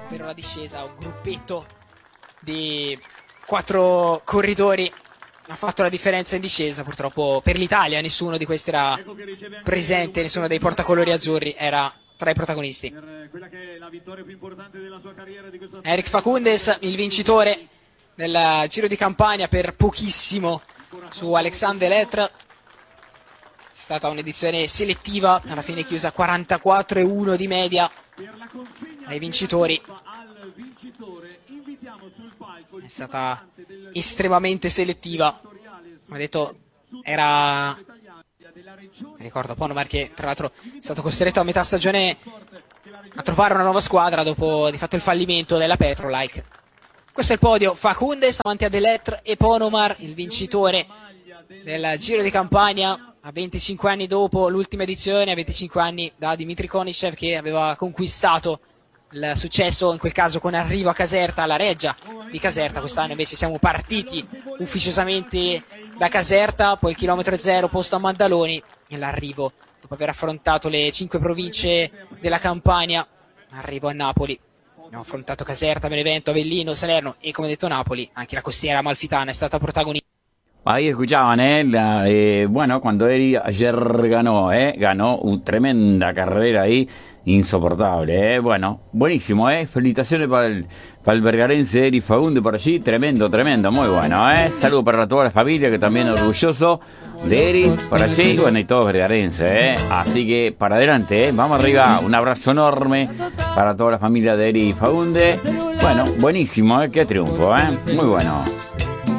per la discesa, un gruppetto di 4 corridori ha fatto la differenza in discesa. Purtroppo per l'Italia nessuno di questi era presente, nessuno dei portacolori azzurri era tra i protagonisti. Eric Facundes, il vincitore del Giro di Campania per pochissimo su Alexandre Lectre. È stata un'edizione selettiva, alla fine chiusa 44,1 di media ai vincitori. È stata estremamente selettiva, come detto era, mi ricordo Ponomar che tra l'altro è stato costretto a metà stagione a trovare una nuova squadra dopo di fatto il fallimento della Petrolike. Questo è il podio: Facundes davanti a De Lectre e Ponomar, il vincitore del Giro di Campania a 25 anni dopo l'ultima edizione, a 25 anni da Dmitry Konischev, che aveva conquistato il successo in quel caso con arrivo a Caserta, alla reggia di Caserta. Quest'anno invece siamo partiti ufficiosamente da Caserta, poi il chilometro 0 posto a Maddaloni e l'arrivo dopo aver affrontato le 5 province della Campania, arrivo a Napoli. Abbiamo affrontato Caserta, Benevento, Avellino, Salerno e, come detto, Napoli. Anche la costiera amalfitana è stata protagonista. Ahí escuchaban, bueno, cuando Eri ayer ganó una tremenda carrera ahí, insoportable, bueno, buenísimo, felicitaciones para el bergarense Eri Fagundes por allí, tremendo, muy bueno, saludo para toda la familia que también es orgulloso de Eri por allí, bueno, y todos bergarenses, así que para adelante, vamos arriba, un abrazo enorme para toda la familia de Eri Fagundes, bueno, buenísimo, qué triunfo, muy bueno.